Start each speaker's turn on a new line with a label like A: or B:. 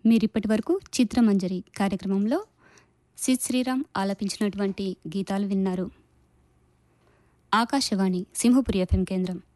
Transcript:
A: మీరిప్పటి వరకు చిత్రమంజరి కార్యక్రమంలో సిద్ శ్రీరామ్ ఆలపించినటువంటి గీతాలు విన్నారు. ఆకాశవాణి సింహపురి ఎఫ్ఎం కేంద్రం.